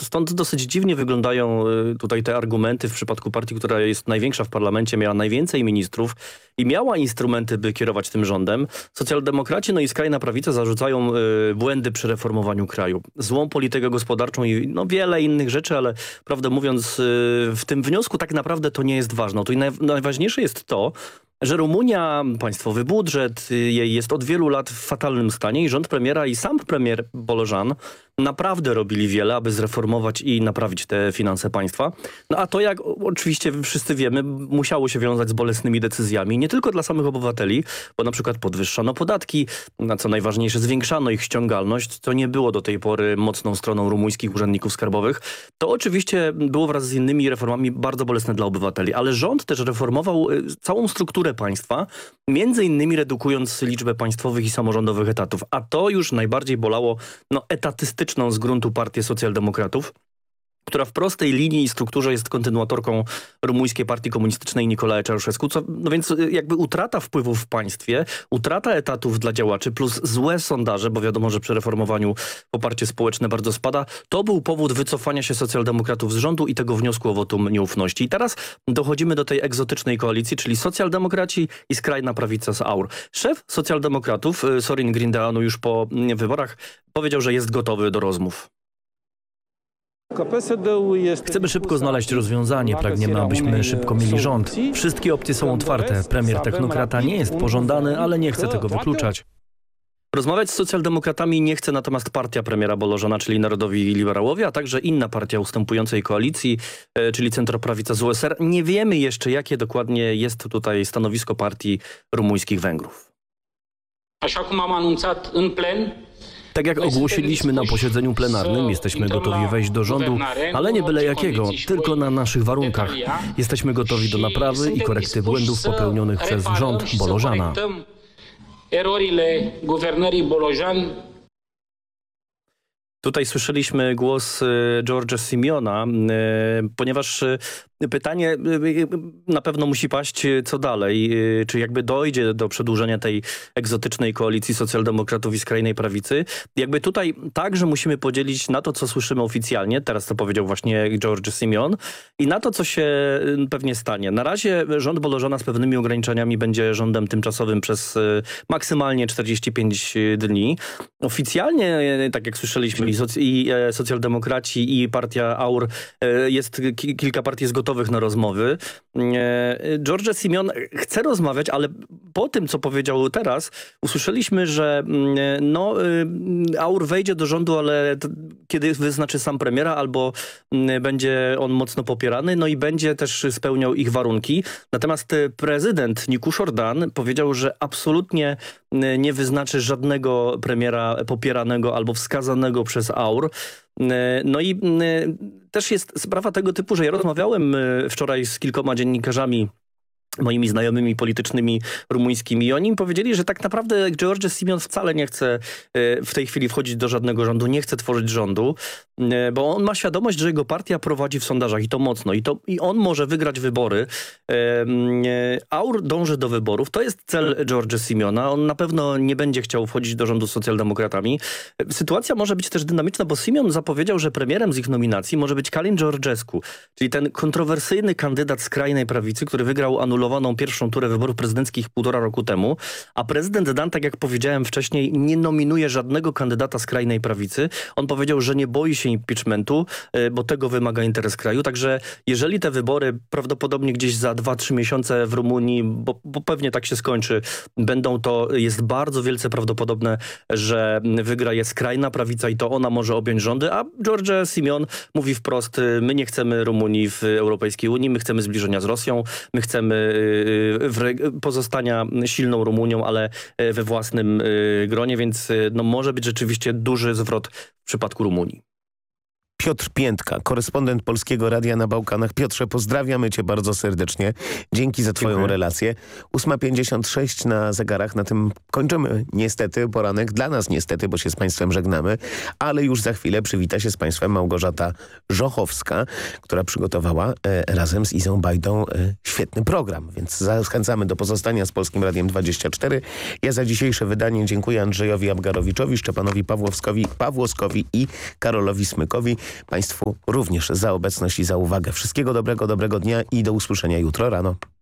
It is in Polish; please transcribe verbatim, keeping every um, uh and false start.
Stąd dosyć dziwnie wyglądają tutaj te argumenty w przypadku partii, która jest największa w parlamencie, miała najwięcej ministrów i miała instrumenty, by kierować tym rządem. Socjaldemokraci, no i skrajna prawica zarzucają y, błędy przy reformowaniu kraju. Złą politykę gospodarczą i no, wiele innych rzeczy, ale prawdę mówiąc y, w tym wniosku tak naprawdę to nie jest ważne. To i naj, najważniejsze jest to, że Rumunia, państwowy budżet jej jest od wielu lat w fatalnym stanie i rząd premiera i sam premier Boložan naprawdę robili wiele, aby zreformować i naprawić te finanse państwa. No a to, jak oczywiście wszyscy wiemy, musiało się wiązać z bolesnymi decyzjami, nie tylko dla samych obywateli, bo na przykład podwyższano podatki, a co najważniejsze zwiększano ich ściągalność, co nie było do tej pory mocną stroną rumuńskich urzędników skarbowych. To oczywiście było wraz z innymi reformami bardzo bolesne dla obywateli, ale rząd też reformował całą strukturę państwa, między innymi redukując liczbę państwowych i samorządowych etatów. A to już najbardziej bolało no, etatystyczną z gruntu partię socjaldemokratów, która w prostej linii i strukturze jest kontynuatorką rumuńskiej partii komunistycznej Nicolae Ceausescu. Co, no więc jakby utrata wpływów w państwie, utrata etatów dla działaczy plus złe sondaże, bo wiadomo, że przy reformowaniu poparcie społeczne bardzo spada, to był powód wycofania się socjaldemokratów z rządu i tego wniosku o wotum nieufności. I teraz dochodzimy do tej egzotycznej koalicji, czyli socjaldemokraci i skrajna prawica z Aur. Szef socjaldemokratów, Sorin Grindeanu, już po wyborach powiedział, że jest gotowy do rozmów. Chcemy szybko znaleźć rozwiązanie, pragniemy, abyśmy szybko mieli rząd. Wszystkie opcje są otwarte. Premier technokrata nie jest pożądany, ale nie chce tego wykluczać. Rozmawiać z socjaldemokratami nie chce natomiast partia premiera Boložana, czyli Narodowi Liberałowie, a także inna partia ustępującej koalicji, czyli centroprawica z U S R. Nie wiemy jeszcze, jakie dokładnie jest tutaj stanowisko partii rumuńskich Węgrów. Tak jak ogłosiliśmy na posiedzeniu plenarnym, jesteśmy gotowi wejść do rządu, ale nie byle jakiego, tylko na naszych warunkach. Jesteśmy gotowi do naprawy i korekty błędów popełnionych przez rząd Boložana. Tutaj słyszeliśmy głos George'a Simiona, ponieważ pytanie na pewno musi paść, co dalej. Czy jakby dojdzie do przedłużenia tej egzotycznej koalicji socjaldemokratów i skrajnej prawicy? Jakby tutaj także musimy podzielić na to, co słyszymy oficjalnie, teraz to powiedział właśnie George Simion, i na to, co się pewnie stanie. Na razie rząd Boložana z pewnymi ograniczeniami będzie rządem tymczasowym przez maksymalnie czterdzieści pięć dni. Oficjalnie, tak jak słyszeliśmy, i, soc i socjaldemokraci i partia Aur, jest kilka partii jest gotowych na rozmowy. George Simion chce rozmawiać, ale po tym, co powiedział teraz, usłyszeliśmy, że no, Aur wejdzie do rządu, ale kiedy wyznaczy sam premiera, albo będzie on mocno popierany, no i będzie też spełniał ich warunki. Natomiast prezydent Nicu Jordan powiedział, że absolutnie nie wyznaczy żadnego premiera popieranego albo wskazanego przez Aur. No i też jest sprawa tego typu, że ja rozmawiałem wczoraj z kilkoma dziennikarzami, moimi znajomymi politycznymi rumuńskimi, i oni im powiedzieli, że tak naprawdę George Simion wcale nie chce w tej chwili wchodzić do żadnego rządu, nie chce tworzyć rządu, bo on ma świadomość, że jego partia prowadzi w sondażach i to mocno. I, to, i on może wygrać wybory. Aur dąży do wyborów. To jest cel George Simiona. On na pewno nie będzie chciał wchodzić do rządu z socjaldemokratami. Sytuacja może być też dynamiczna, bo Simion zapowiedział, że premierem z ich nominacji może być Călin Georgescu, czyli ten kontrowersyjny kandydat skrajnej prawicy, który wygrał anulowaną pierwszą turę wyborów prezydenckich półtora roku temu, a prezydent Dan, tak jak powiedziałem wcześniej, nie nominuje żadnego kandydata skrajnej prawicy. On powiedział, że nie boi się impeachmentu, bo tego wymaga interes kraju. Także jeżeli te wybory prawdopodobnie gdzieś za dwa trzy miesiące w Rumunii, bo, bo pewnie tak się skończy, będą, to jest bardzo wielce prawdopodobne, że wygra je skrajna prawica i to ona może objąć rządy, a George Simion mówi wprost, my nie chcemy Rumunii w Europejskiej Unii, my chcemy zbliżenia z Rosją, my chcemy pozostania silną Rumunią, ale we własnym gronie, więc no, może być rzeczywiście duży zwrot w przypadku Rumunii. Piotr Piętka, korespondent Polskiego Radia na Bałkanach. Piotrze, pozdrawiamy cię bardzo serdecznie. Dzięki za twoją Dziękuję. relację. ósma pięćdziesiąt sześć na zegarach. Na tym kończymy niestety poranek. Dla nas niestety, bo się z państwem żegnamy. Ale już za chwilę przywita się z państwem Małgorzata Żochowska, która przygotowała e, razem z Izą Bajdą e, świetny program. Więc zachęcamy do pozostania z Polskim Radiem dwadzieścia cztery. Ja za dzisiejsze wydanie dziękuję Andrzejowi Abgarowiczowi, Szczepanowi Pawłowskowi, Pawłowskowi i Karolowi Smykowi. Państwu również za obecność i za uwagę. Wszystkiego dobrego, dobrego dnia i do usłyszenia jutro rano.